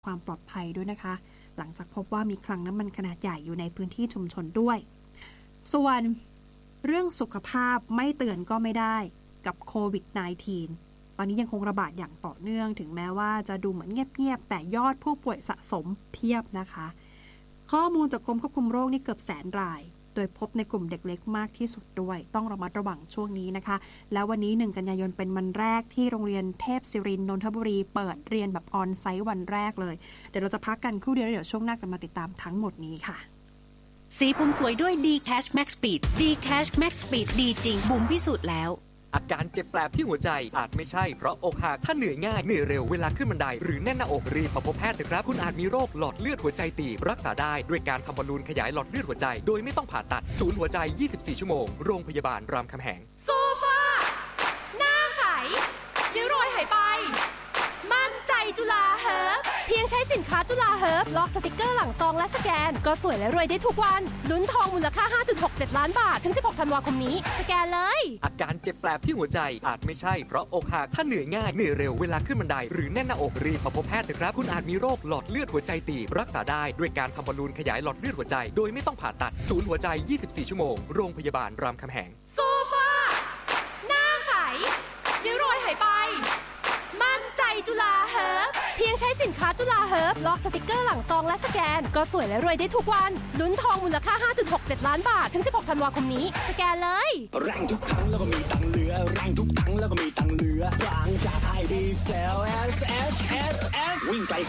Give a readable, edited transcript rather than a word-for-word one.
ความปลอดภัยด้วยนะคะหลังจากพบว่ามีคลังน้ำมันขนาดใหญ่อยู่ในพื้นที่ชุมชนด้วยส่วนเรื่องสุขภาพไม่เตือนก็ไม่ได้กับโควิด -19 ตอนนี้ยังคงระบาดอย่างต่อเนื่องถึงแม้ว่าจะดูเหมือนเงียบๆแต่ยอดผู้ป่วยสะสมเพียบนะคะข้อมูลจากกรมควบคุมโรคนี่เกือบ100,000 รายโดยพบในกลุ่มเด็กเล็กมากที่สุดด้วยต้องระมัดระวังช่วงนี้นะคะแล้ววันนี้1 กันยายนเป็นวันแรกที่โรงเรียนเทพศิรินทร์นนทบุรีเปิดเรียนแบบออนไซต์วันแรกเลยเดี๋ยวเราจะพักกันครู่เดียวเดี๋ยวช่วงหน้ากันมาติดตามทั้งหมดนี้ค่ะสีผมสวยด้วย D-Cash Max Speed D-Cash Max Speed ดีจริงบุ๋มพิสูจน์แล้วอาการเจ็บแปลบที่หัวใจอาจไม่ใช่เพราะอกหักถ้าเหนื่อยง่ายเหนื่อยเร็วเวลาขึ้นบันไดหรือแน่นหน้าอกรีบมาพบแพทย์เถอะครับคุณอาจมีโรคหลอดเลือดหัวใจตีบรักษาได้ด้วยการทำบอลลูนขยายหลอดเลือดหัวใจโดยไม่ต้องผ่าตัดศูนย์หัวใจ24ชั่วโมงโรงพยาบาลรามคำแหงโซฟาหน้าใสเดี๋ยวรอยหายไปมั่นใจจุฬาเฮิร์บเพียงใช้สินค้าจุฬาเฮิร์บลอกสติกเกอร์หลังซองและสแกนก็สวยและรวยได้ทุกวันลุ้นทองมูลค่า 5.67 ล้านบาทถึง16ธันวาคมนี้สแกนเลยอาการเจ็บแปลบที่หัวใจอาจไม่ใช่เพราะอกหักถ้าเหนื่อยง่ายเหนื่อยเร็วเวลาขึ้นบันไดหรือแน่นหน้าอกรีบมาพบแพทย์เถอะครับคุณอาจมีโรคหลอดเลือดหัวใจตีบรักษาได้ด้วยการทำบอลลูนขยายหลอดเลือดหัวใจโดยไม่ต้องผ่าตัดศูนย์หัวใจ24ชั่วโมงโรงพยาบาลรามคำแหงโซฟาหน้าใสเดี๋ยวรอยหายไปมั่นใจจุฬาเฮิร์บเพียงใช้สินค้าจุฬาเฮิร์บลอกสติกเกอร์หลังซองและสแกนก็สวยและรวยได้ทุกวันลุ้นทองมูลค่า 5.67 ล้านบาทถึง16ธันวาคมนี้สแกนเลยแรงทุกครั้งแล้วก็มีตังเหลือแรงทุกครั้งแล้วก็มีตังเหลือบางจากไทยดีเซล S วิ่งไป